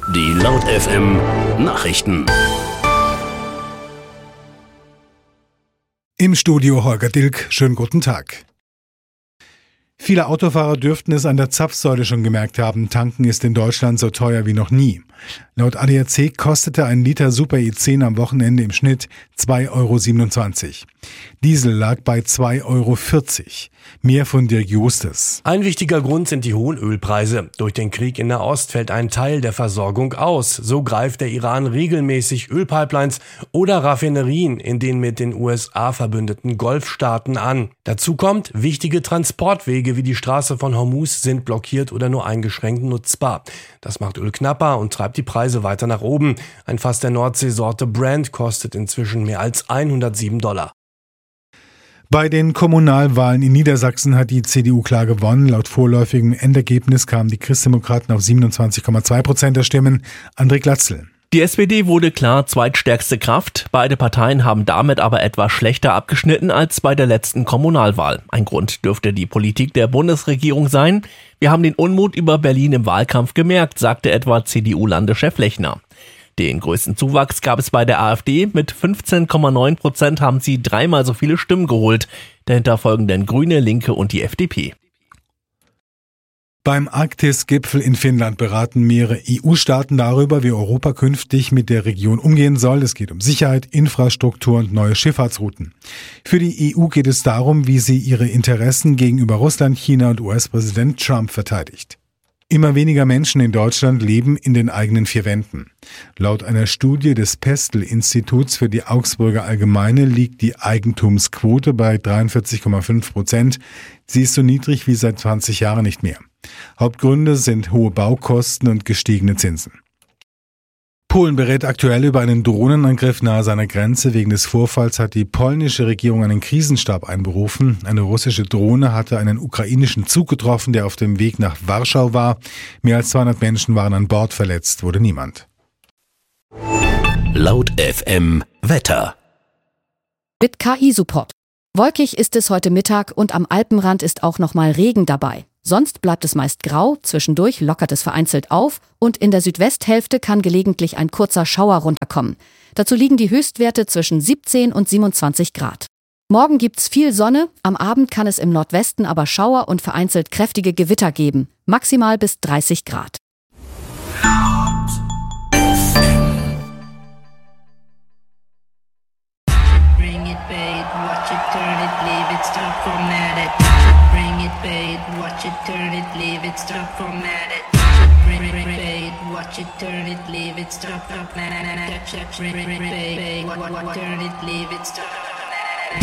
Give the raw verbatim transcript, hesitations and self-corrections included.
Die Laut F M Nachrichten. Im Studio Holger Dilk, schönen guten Tag. Viele Autofahrer dürften es an der Zapfsäule schon gemerkt haben, tanken ist in Deutschland so teuer wie noch nie. Laut A D A C kostete ein Liter Super E zehn am Wochenende im Schnitt zwei Euro siebenundzwanzig. Diesel lag bei zwei Euro vierzig. Mehr von Dirk Justes. Ein wichtiger Grund sind die hohen Ölpreise. Durch den Krieg in Nahost fällt ein Teil der Versorgung aus. So greift der Iran regelmäßig Ölpipelines oder Raffinerien in den mit den U S A verbündeten Golfstaaten an. Dazu kommt, wichtige Transportwege wie die Straße von Hormuz sind blockiert oder nur eingeschränkt nutzbar. Das macht Öl knapper und treibt die Preise weiter nach oben. Ein Fass der Nordseesorte Brent kostet inzwischen mehr als hundertsieben Dollar. Bei den Kommunalwahlen in Niedersachsen hat die C D U klar gewonnen. Laut vorläufigem Endergebnis kamen die Christdemokraten auf siebenundzwanzig Komma zwei Prozent der Stimmen. André Glatzel. Die S P D wurde klar zweitstärkste Kraft. Beide Parteien haben damit aber etwas schlechter abgeschnitten als bei der letzten Kommunalwahl. Ein Grund dürfte die Politik der Bundesregierung sein. Wir haben den Unmut über Berlin im Wahlkampf gemerkt, sagte etwa C D U-Landeschef Lechner. Den größten Zuwachs gab es bei der AfD. Mit fünfzehn Komma neun Prozent haben sie dreimal so viele Stimmen geholt. Dahinter folgen dann Grüne, Linke und die F D P. Beim Arktis-Gipfel in Finnland beraten mehrere E U-Staaten darüber, wie Europa künftig mit der Region umgehen soll. Es geht um Sicherheit, Infrastruktur und neue Schifffahrtsrouten. Für die E U geht es darum, wie sie ihre Interessen gegenüber Russland, China und U S-Präsident Trump verteidigt. Immer weniger Menschen in Deutschland leben in den eigenen vier Wänden. Laut einer Studie des Pestel-Instituts für die Augsburger Allgemeine liegt die Eigentumsquote bei dreiundvierzig Komma fünf Prozent. Sie ist so niedrig wie seit zwanzig Jahren nicht mehr. Hauptgründe sind hohe Baukosten und gestiegene Zinsen. Polen berät aktuell über einen Drohnenangriff nahe seiner Grenze. Wegen des Vorfalls hat die polnische Regierung einen Krisenstab einberufen. Eine russische Drohne hatte einen ukrainischen Zug getroffen, der auf dem Weg nach Warschau war. Mehr als zweihundert Menschen waren an Bord, verletzt wurde niemand. Laut F M Wetter. Mit K I-Support. Wolkig ist es heute Mittag und am Alpenrand ist auch noch mal Regen dabei. Sonst bleibt es meist grau, zwischendurch lockert es vereinzelt auf und in der Südwesthälfte kann gelegentlich ein kurzer Schauer runterkommen. Dazu liegen die Höchstwerte zwischen siebzehn und siebenundzwanzig Grad. Morgen gibt's viel Sonne, am Abend kann es im Nordwesten aber Schauer und vereinzelt kräftige Gewitter geben, maximal bis dreißig Grad. Bring it, babe, watch it, turn it, leave it, stop, format it. Bring it, babe, watch it, turn it, leave it, stop, format it. Bring it, babe, watch it, turn it, leave it, stop, format it. Bring it, babe, watch it, turn it, leave it, stop.